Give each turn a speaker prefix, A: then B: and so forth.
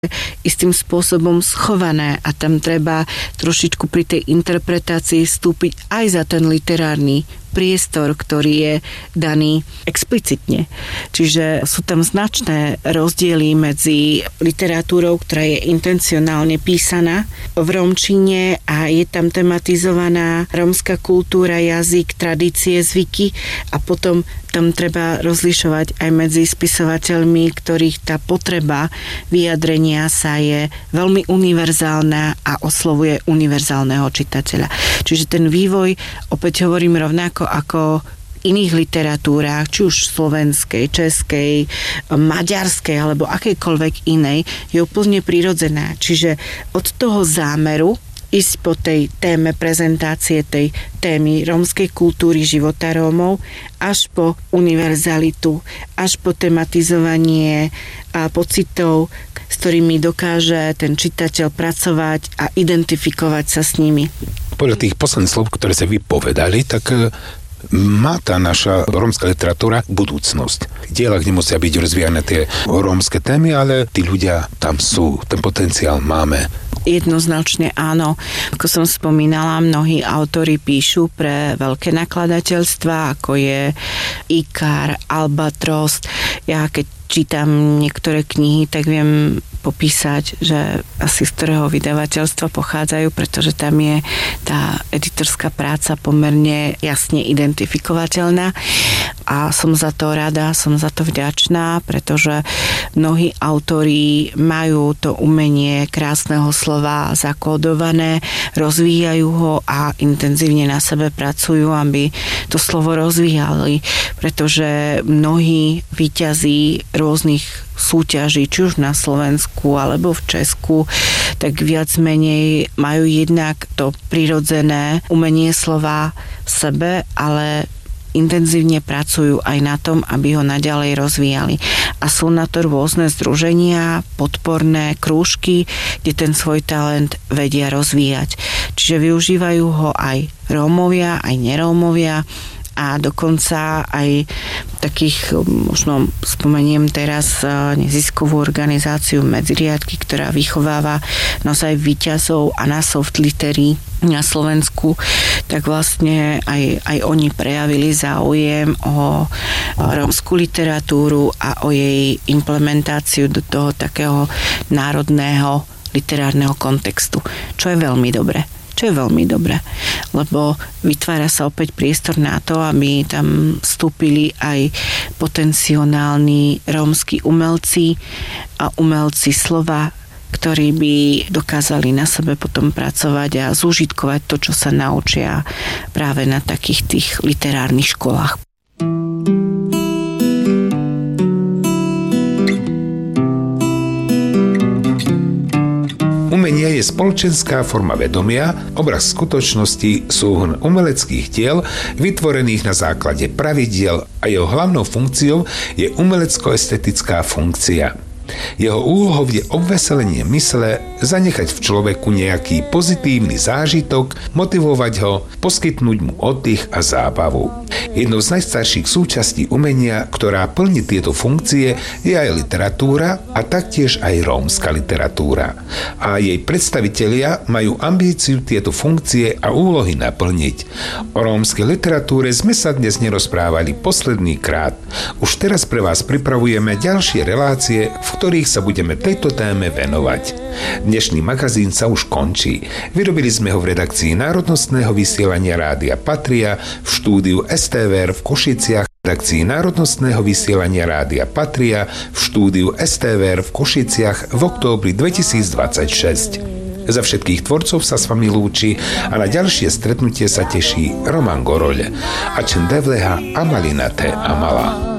A: istým spôsobom schované a tam treba trošičku pri tej interpretácii vstúpiť aj za ten literárny priestor, ktorý je daný explicitne. Čiže sú tam značné rozdiely medzi literatúrou, ktorá je intencionálne písaná v romčine a je tam tematizovaná rómska kultúra, jazyk, tradície, zvyky a potom tam treba rozlišovať aj medzi spisovateľmi, ktorých tá potreba vyjadrenia sa je veľmi univerzálna a oslovuje univerzálneho čitateľa. Čiže ten vývoj, opäť hovorím rovnako ako v iných literatúrách, či už slovenskej, českej, maďarskej alebo akejkoľvek inej, je úplne prirodzená. Čiže od toho zámeru ísť po tej téme prezentácie tej témy rómskej kultúry života Rómov až po univerzalitu, až po tematizovanie pocitov, s ktorými dokáže ten čitateľ pracovať a identifikovať sa s nimi.
B: Podľa tých posledných slov, ktoré sa vypovedali, tak má tá naša rómska literatúra budúcnosť. V dielach nemusia byť rozvíjane tie rómske témy, ale tí ľudia tam sú, ten potenciál máme.
A: Jednoznačne áno. Ako som spomínala, mnohí autori píšu pre veľké nakladateľstva, ako je Ikar, Albatros. Ja keď čítam niektoré knihy, tak viem popísať, že asi z ktorého vydavateľstva pochádzajú, pretože tam je tá editorská práca pomerne jasne identifikovateľná a som za to rada, som za to vďačná, pretože mnohí autori majú to umenie krásneho slova zakódované, rozvíjajú ho a intenzívne na sebe pracujú, aby to slovo rozvíjali, pretože mnohí víťazí rôznych súťaží, či už na Slovensku alebo v Česku, tak viac menej majú jednak to prirodzené umenie slova v sebe, ale intenzívne pracujú aj na tom, aby ho naďalej rozvíjali. A sú na to rôzne združenia, podporné krúžky, kde ten svoj talent vedia rozvíjať. Čiže využívajú ho aj Rómovia, aj nerómovia, a dokonca aj takých, možno spomeniem teraz neziskovú organizáciu Medziriadky, ktorá vychováva naozaj víťazov a na soft litery na Slovensku, tak vlastne aj oni prejavili záujem o rómsku literatúru a o jej implementáciu do toho takého národného literárneho kontextu, čo je veľmi dobré. Lebo vytvára sa opäť priestor na to, aby tam vstúpili aj potenciálni rómski umelci a umelci slova, ktorí by dokázali na sebe potom pracovať a zúžitkovať to, čo sa naučia práve na takých tých literárnych školách.
B: Umenie je spoločenská forma vedomia, obraz skutočnosti, súhrn umeleckých diel, vytvorených na základe pravidiel a jeho hlavnou funkciou je umelecko-estetická funkcia. Jeho úlohou je obveselenie mysle, zanechať v človeku nejaký pozitívny zážitok, motivovať ho, poskytnúť mu oddych a zábavu. Jednou z najstarších súčastí umenia, ktorá plní tieto funkcie, je aj literatúra a taktiež aj rómska literatúra. A jej predstavitelia majú ambíciu tieto funkcie a úlohy naplniť. O rómskej literatúre sme sa dnes nerozprávali posledný krát. Už teraz pre vás pripravujeme ďalšie relácie, v ktorých sa budeme tejto téme venovať. Dnešný magazín sa už končí. Vyrobili sme ho v redakcii Národnostného vysielania Rádia Patria, v štúdiu STVR v Košiciach, v redakcii Národnostného vysielania Rádia Patria, v štúdiu STVR v Košiciach v októbri 2026. Za všetkých tvorcov sa s vami lúči a na ďalšie stretnutie sa teší Roman Goroľ. A čen devleha amalinate amala.